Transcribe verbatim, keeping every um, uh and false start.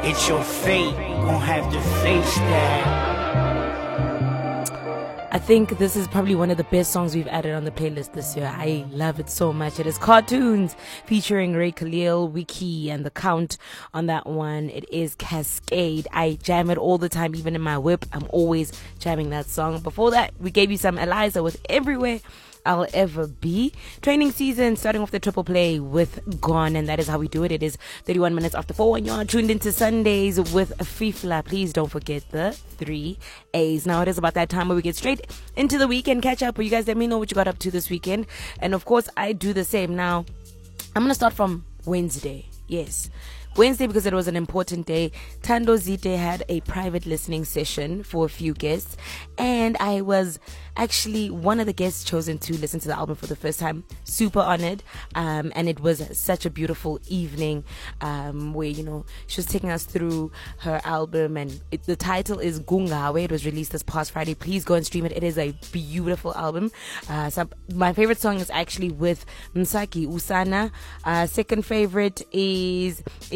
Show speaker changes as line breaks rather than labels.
It's your fate, you gon' have to face that.
I think this is probably one of the best songs we've added on the playlist this year. I love it so much. It is Cartoons featuring Ray Khalil, Wiki, and The Count on that one. It is Cascade. I jam it all the time, even in my whip. I'm always jamming that song. Before that, we gave you some Eliza with Everywhere I'll Ever Be. Training season, starting off the triple play with Gone, and that is how we do it. It is thirty-one minutes after four, and you're tuned into Sundays with Fifla. Please don't forget the three A's. Now it is about that time where we get straight into the weekend catch up. You guys let me know what you got up to this weekend, and of course I do the same. Now I'm gonna start from Wednesday. Yes, Wednesday, because it was an important day. Tando Zite had a private listening session for a few guests, and I was actually one of the guests chosen to listen to the album for the first time. Super honored, um, and it was such a beautiful evening um, where, you know, she was taking us through her album, and it, the title is Gungawe. It was released this past Friday. Please go and stream it. It is a beautiful album. Uh, some, my favorite song is actually with Msaki Usana. Uh, second favorite is